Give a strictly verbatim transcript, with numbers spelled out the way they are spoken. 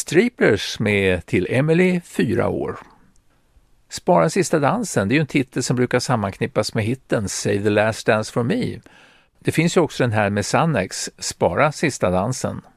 Streeplers med Till Emily, fyra år. Spara sista dansen, det är ju en titel som brukar sammanknippas med hitten Save the Last Dance for Me. Det finns ju också den här med Sannex, Spara sista dansen.